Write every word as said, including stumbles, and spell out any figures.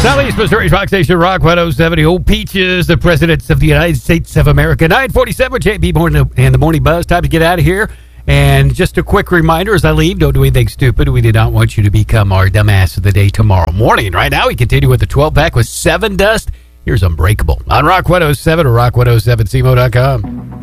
Southeast Missouri's Rock Station, Rock one oh seven. Old Peaches, the presidents of the United States of America. nine forty-seven, J B Morning and the Morning Buzz. Time to get out of here. And just a quick reminder as I leave, don't do anything stupid. We do not want you to become our dumbass of the day tomorrow morning. Right now, we continue with the twelve-pack with Seven Dust. Here's Unbreakable on Rock one oh seven or rock one oh seven C M O dot com.